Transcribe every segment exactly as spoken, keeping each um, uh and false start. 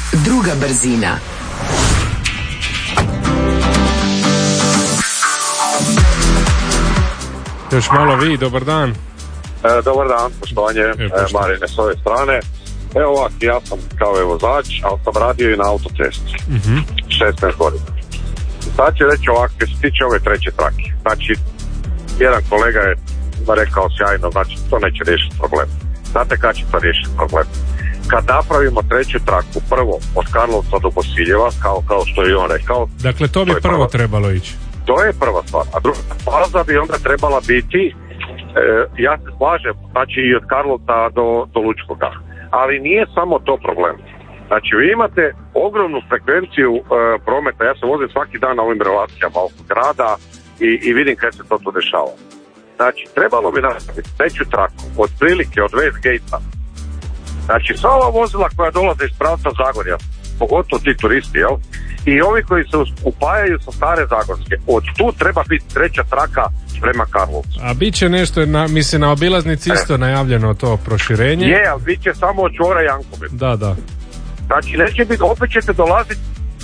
Druga brzina. Još malo vi, dobar dan. E, dobar dan, poštovanje, e, e, Marine s ove strane. Evo ovak, ja sam kao je vozač, ali sam radio i na autocesti. Uh-huh. šesnaest godina. Sad ću reći ovak, što se tiče ove treće trake. Znači, jedan kolega je rekao sjajno, znači to neće riješiti problem. Znate kada će to riješiti problem? Kad napravimo treću traku, prvo od Karlovca do Bosiljeva, kao, kao što je on rekao. Dakle, to bi to prvo prva, trebalo ići. To je prva stvar. A druga faza bi onda trebala biti, e, ja se slažem, znači i od Karlovca do, do Lučkoga. Ali nije samo to problem. Znači, vi imate ogromnu frekvenciju e, prometa. Ja se vozim svaki dan na ovim relacijama oko grada i, i vidim kada se to tu dešava. Znači, trebalo bi nastaviti treću traku, od prilike, od Westgate-a. Znači, sva ova vozila koja dolaze iz pravca Zagorja, pogotovo ti turisti, jel? I ovi koji se upajaju sa stare Zagorske, od tu treba biti treća traka prema Karlovcu. A bit će nešto, na, mislim, na obilaznici isto e. najavljeno to proširenje? Je, ali bit će samo od čvora Janković. Da, da. Znači, neće biti, opet ćete dolaziti,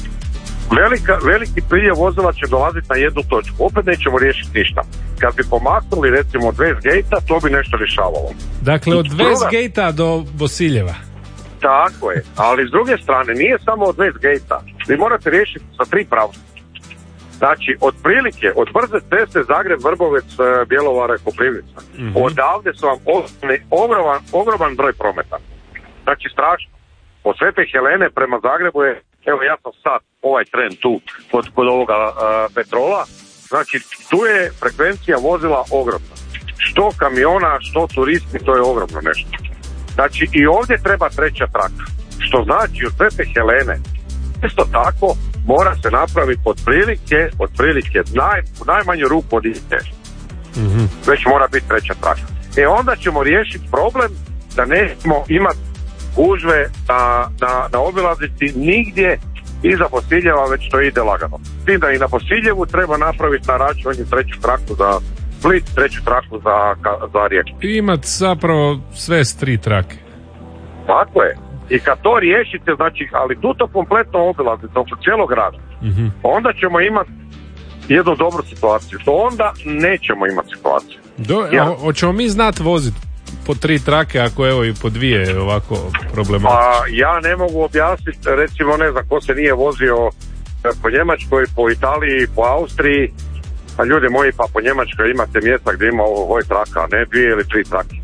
velika, veliki priljev vozila će dolaziti na jednu točku. Opet nećemo riješiti ništa. Kad bi pomaknuli, recimo, od Westgate-a, to bi nešto rješavalo. Dakle, od Westgate-a do Bosiljeva. Tako je, ali s druge strane, nije samo od Westgate-a. Vi morate riješiti sa tri pravca. Znači, od prilike, od brze ceste Zagreb, Vrbovec, Bjelovara i Koprivnica. Mm-hmm. Odavde su vam ogroman, ogroman broj prometa. Znači, strašno. Od Svete Helene prema Zagrebu je, evo ja sam sad, ovaj tren tu, kod, kod ovoga uh, petrola, znači, tu je frekvencija vozila ogromna. Što kamiona, što turisti, to je ogromno nešto. Znači, i ovdje treba treća traka. Što znači, od Svete Helene, isto tako, mora se napraviti otprilike, otprilike naj, u najmanju ruku od iste. Mm-hmm. Već mora biti treća traka. E onda ćemo riješiti problem da nećemo imati gužve na, na, na obilaznici nigdje iza Bosiljeva, već to ide lagano. S tim da i na Bosiljevu treba napraviti na računju treću traku za Split, treću traku za, za Rijeku. I imati zapravo sve s tri trake. Tako je. I kad to riješite, znači, ali tu to kompletno obilaznice oko cijelog grada, mm-hmm. onda ćemo imati jednu dobru situaciju. To onda nećemo imati situaciju. Do, ja. o, hoćemo mi znati voziti po tri trake, ako evo i po dvije ovako problematično? Pa ja ne mogu objasniti, recimo ne znam ko se nije vozio po Njemačkoj, po Italiji, po Austriji, a ljudi moji, pa po Njemačkoj imate mjesta gdje ima ovoj traka, ne dvije ili tri trake.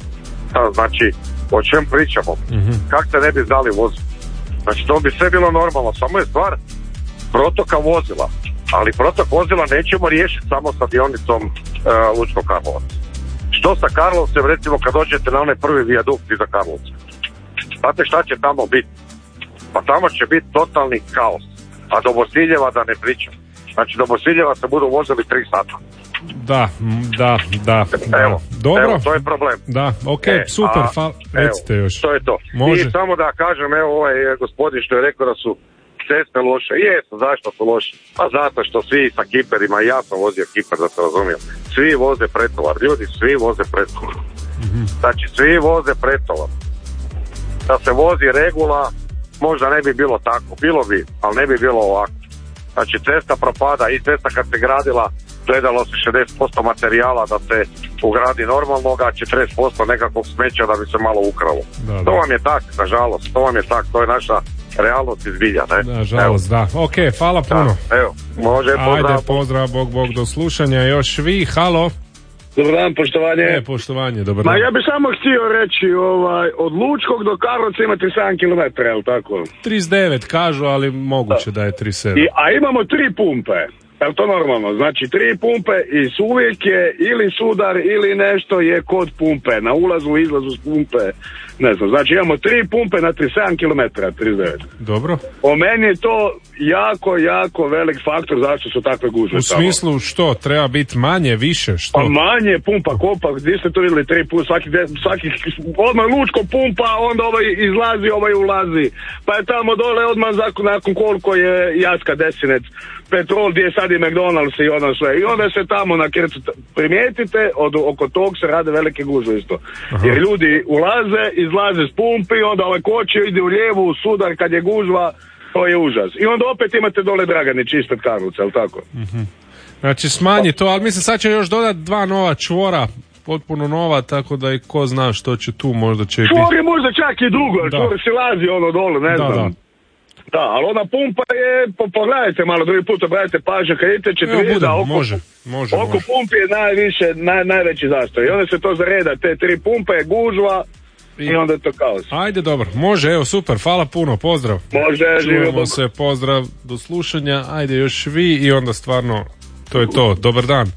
Znači, o čem pričamo? Mm-hmm. Kako se ne bi znali voziti? Znači, to bi sve bilo normalno, samo je stvar protoka vozila. Ali protok vozila nećemo riješiti samo sa dionicom uh, Lučko Karlovac. Što sa Karlovcem, recimo, kad dođete na onaj prvi vijadukt iza Karlovca? Znate šta će tamo biti? Pa tamo će biti totalni kaos. A do Bosiljeva da ne pričam. Znači, do Bosiljeva se budu vozili tri sata. Da, da, da. da. Evo, dobro. Evo, to je problem. Da, ok, e, super, a, fal, recite evo, još. To je to. Može. I samo da kažem, evo ovaj gospodin što je rekao da su ceste loše. Jesu, zašto su loše? Pa zato što svi sa kiperima, ja sam vozio kiper, da se razumijem, svi voze pretovar. Ljudi, svi voze pretovar. Mm-hmm. Znači, svi voze pretovar. Da se vozi regula, možda ne bi bilo tako. Bilo bi, ali ne bi bilo ovako. Znači, cesta propada i cesta kad se gradila, gledalo se šezdeset posto materijala da se ugradi normalnog, a četrdeset posto nekakvog smeća da bi se malo ukralo. Da, da. To vam je tak, nažalost, to vam je tak, to je naša realnost izbilja, ne? Nažalost, da. Ok, hvala puno. Da, evo, može, pozdrav. Ajde, pozdrav, bog, bog, do slušanja. Još vi, halo. Dobar dan, poštovanje. E, poštovanje, dobar dan. Ma ja bih samo htio reći, ovaj, od Lučkog do Karlovca ima trideset sedam kilometara, je li tako? trideset devet kažu, ali moguće da, da je trideset sedam. I, a imamo tri pumpe. Je li to normalno? Znači, tri pumpe i uvijek je ili sudar ili nešto je kod pumpe. Na ulazu i izlazu s pumpe. Ne znam, znači imamo tri pumpe na trideset sedam kilometara, trideset devet. Dobro. Po meni je to jako, jako velik faktor zašto su takve gužve. U smislu tamo. Što? Treba biti manje, više? Što? Pa manje, pumpa, kopa, gdje ste to vidjeli tri pumpa, svaki, svaki odmah Lučko pumpa, onda ovaj izlazi, ovaj ulazi. Pa je tamo dole odmah nakon koliko je Jaska Desinec. petrol gdje je sad i McDonald's i ono sve. I onda se tamo na krcu primijetite, od, oko tog se rade velike gužve isto. Aha. Jer ljudi ulaze, izlaze s pumpi, onda ovaj kočio ide u lijevu, sudar kad je gužva, to je užas. I onda opet imate dole Dragani čispet Karlovca, jel tako? Mm-hmm. Znači smanji to, ali mislim sad će još dodati dva nova čvora, potpuno nova, tako da i ko zna što će tu, možda će biti. Čvor je možda čak i drugo, čvor se lazi ono dole, ne da, znam. Da. Da, ali ona pumpa je, po, pogledajte malo, drugi put obratite pažnju, kad idete ćete vidjeti da oko, može, može, oko može. pumpi je najviše, naj, najveći zastoj. I onda se to zareda, te tri pumpe, gužva i, i onda je to kaos. Ajde, dobro, može, evo, super, hvala puno, pozdrav. Može, čujemo se, pozdrav, do slušanja, ajde još vi i onda stvarno, to je to, dobar dan.